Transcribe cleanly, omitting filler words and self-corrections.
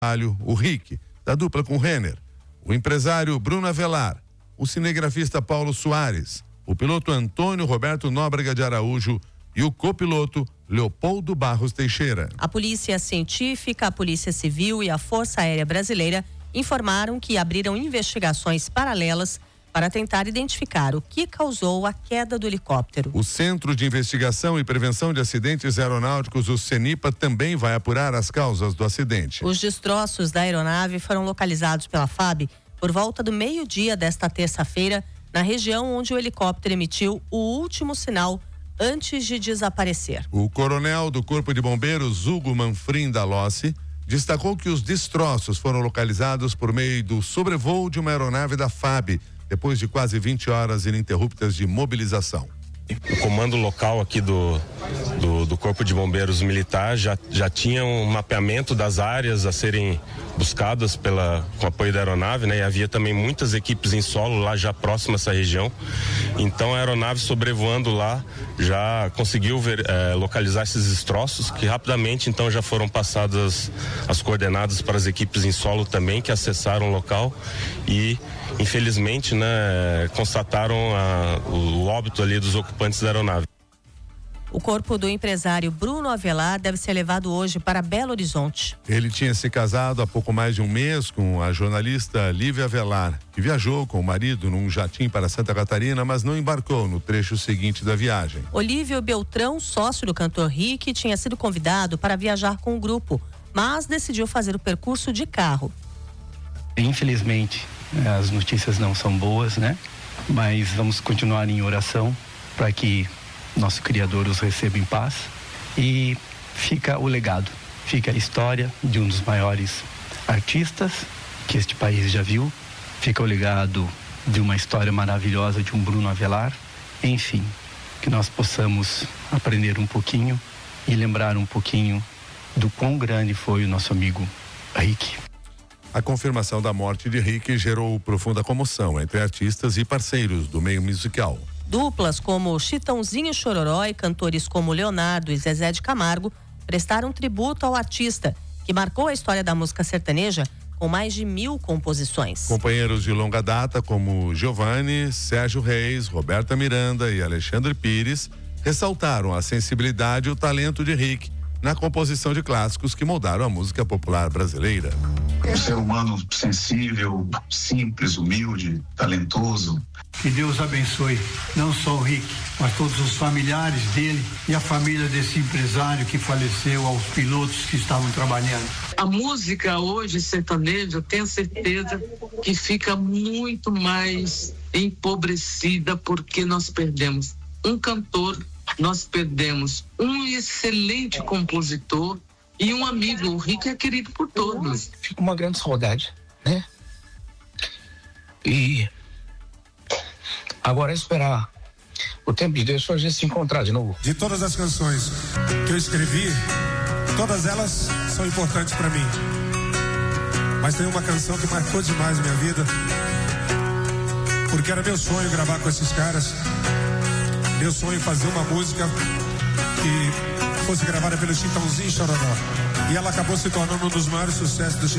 o Rick, da dupla com Renner, o empresário Bruno Avelar, o cinegrafista Paulo Soares, o piloto Antônio Roberto Nóbrega de Araújo e o copiloto Leopoldo Barros Teixeira. A Polícia Científica, a Polícia Civil e a Força Aérea Brasileira informaram que abriram investigações paralelas para tentar identificar o que causou a queda do helicóptero. O Centro de Investigação e Prevenção de Acidentes Aeronáuticos, o CENIPA, também vai apurar as causas do acidente. Os destroços da aeronave foram localizados pela FAB por volta do meio-dia desta terça-feira, na região onde o helicóptero emitiu o último sinal antes de desaparecer. O coronel do Corpo de Bombeiros, Hugo Manfrim da Lossi, destacou que os destroços foram localizados por meio do sobrevoo de uma aeronave da FAB, depois de quase 20 horas ininterruptas de mobilização. O comando local aqui do Corpo de Bombeiros Militar já tinha um mapeamento das áreas a serem buscadas com apoio da aeronave, né? E havia também muitas equipes em solo lá já próximo a essa região. Então a aeronave sobrevoando lá já conseguiu localizar esses destroços, que rapidamente então já foram passadas as coordenadas para as equipes em solo também, que acessaram o local e infelizmente, né, constataram o óbito ali dos ocupantes da aeronave. O corpo do empresário Bruno Avelar deve ser levado hoje para Belo Horizonte. Ele tinha se casado há pouco mais de um mês com a jornalista Lívia Avelar, que viajou com o marido num jatinho para Santa Catarina, mas não embarcou no trecho seguinte da viagem. Olívio Beltrão, sócio do cantor Rick, tinha sido convidado para viajar com o grupo, mas decidiu fazer o percurso de carro. Infelizmente, as notícias não são boas, né? Mas vamos continuar em oração para que nosso Criador os receba em paz. E fica o legado, fica a história de um dos maiores artistas que este país já viu. Fica o legado de uma história maravilhosa de um Bruno Avelar. Enfim, que nós possamos aprender um pouquinho e lembrar um pouquinho do quão grande foi o nosso amigo Rick. A confirmação da morte de Rick gerou profunda comoção entre artistas e parceiros do meio musical. Duplas como Chitãozinho Chororó e cantores como Leonardo e Zezé de Camargo prestaram tributo ao artista, que marcou a história da música sertaneja com mais de 1000 composições. Companheiros de longa data como Giovanni, Sérgio Reis, Roberta Miranda e Alexandre Pires ressaltaram a sensibilidade e o talento de Rick na composição de clássicos que moldaram a música popular brasileira. Um ser humano sensível, simples, humilde, talentoso. Que Deus abençoe não só o Rick, mas todos os familiares dele e a família desse empresário que faleceu, aos pilotos que estavam trabalhando. A música hoje sertaneja, eu tenho certeza que fica muito mais empobrecida porque nós perdemos um cantor, nós perdemos um excelente compositor e um amigo. O Rick é querido por todos. Fica uma grande saudade, né? E agora é esperar o tempo de Deus pra gente se encontrar de novo. De todas as canções que eu escrevi, todas elas são importantes pra mim. Mas tem uma canção que marcou demais a minha vida, porque era meu sonho gravar com esses caras. Meu sonho fazer uma música que fosse gravada pelo Chitãozinho Chororó. E ela acabou se tornando um dos maiores sucessos do Chitãozinho.